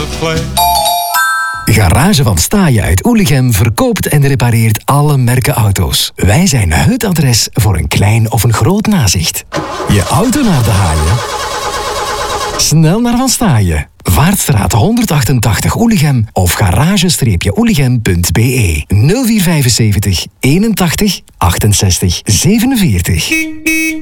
play. Garage van Staaien uit Oelichem verkoopt en repareert alle merken auto's. Wij zijn het adres voor een klein of een groot nazicht. Je auto naar de haaien? Snel naar Van Staaien. Vaartstraat 188 Oelichem of garage-oelichem.be 0475 81 68 47.